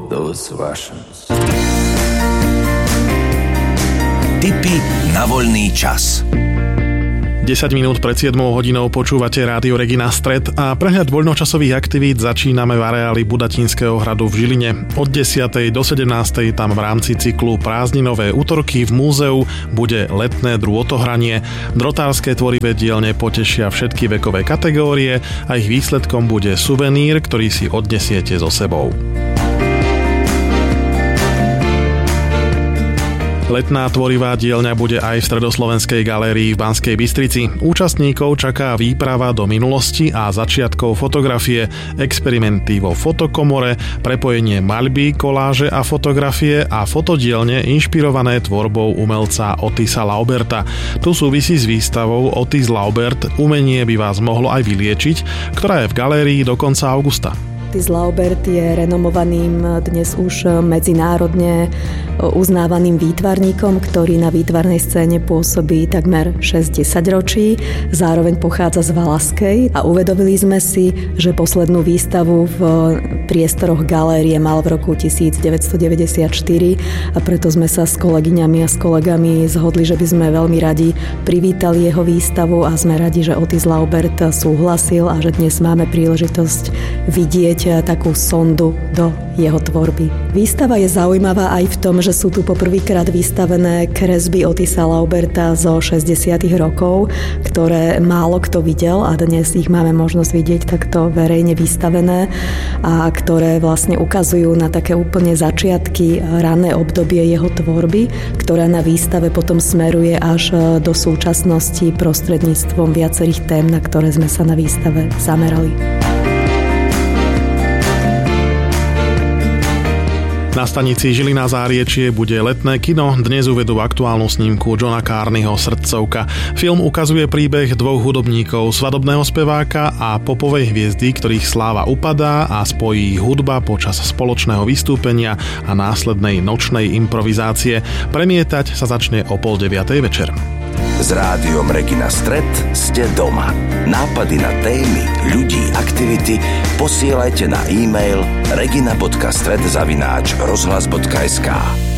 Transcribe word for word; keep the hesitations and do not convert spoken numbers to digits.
those Russians. Tipy na voľný čas. desať minút pred siedmou hodinou počúvate Rádio Regina Stred a prehľad voľnočasových aktivít začíname v areáli Budatinského hradu v Žiline. Od desiatej do sedemnástej tam v rámci cyklu Prázdninové útorky v múzeu bude letné drôtohranie. Drotárske tvorivé dielne potešia všetky vekové kategórie a ich výsledkom bude suvenír, ktorý si odnesiete so sebou. Letná tvorivá dielňa bude aj v Stredoslovenskej galérii v Banskej Bystrici. Účastníkov čaká výprava do minulosti a začiatkov fotografie, experimenty vo fotokomore, prepojenie maľby, koláže a fotografie a fotodielne inšpirované tvorbou umelca Otisa Lauberta. Tu súvisí s výstavou Otis Laubert Umenie by vás mohlo aj vyliečiť, ktorá je v galérii do konca augusta. Otis Laubert je renomovaným, dnes už medzinárodne uznávaným výtvarníkom, ktorý na výtvarnej scéne pôsobí takmer šesť desaťročí, zároveň pochádza z Valaskej a uvedomili sme si, že poslednú výstavu v priestoroch galérie mal v roku devätnásťstodeväťdesiatštyri a preto sme sa s kolegyňami a s kolegami zhodli, že by sme veľmi radi privítali jeho výstavu a sme radi, že Otis Laubert súhlasil a že dnes máme príležitosť vidieť takú sondu do jeho tvorby. Výstava je zaujímavá aj v tom, že sú tu poprvýkrát vystavené kresby Otisa Lauberta zo šesťdesiatych rokov, ktoré málo kto videl a dnes ich máme možnosť vidieť takto verejne vystavené a ktoré vlastne ukazujú na také úplne začiatky, rané obdobie jeho tvorby, ktorá na výstave potom smeruje až do súčasnosti prostredníctvom viacerých tém, na ktoré sme sa na výstave zamerali. Na stanici Žilina Záriečie bude letné kino. Dnes uvedú aktuálnu snímku Johna Carneyho Srdcovka. Film ukazuje príbeh dvoch hudobníkov, svadobného speváka a popovej hviezdy, ktorých sláva upadá a spojí ich hudba počas spoločného vystúpenia a následnej nočnej improvizácie. Premietať sa začne o pol deviatej večer. S rádiom Regina Stred ste doma. Nápady na témy, ľudí, aktivity posielajte na e-mail regina bodka stred zavináč rozhlas bodka es ká.